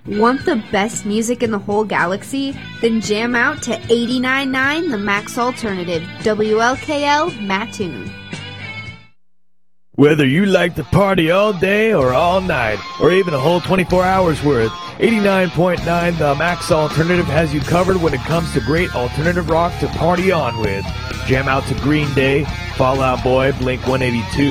Want the best music in the whole galaxy? Then jam out to 89.9 The Max Alternative, WLKL Mattoon. Whether you like to party all day or all night, or even a whole 24 hours worth, 89.9 The Max Alternative has you covered when it comes to great alternative rock to party on with. Jam out to Green Day, Fall Out Boy, Blink-182,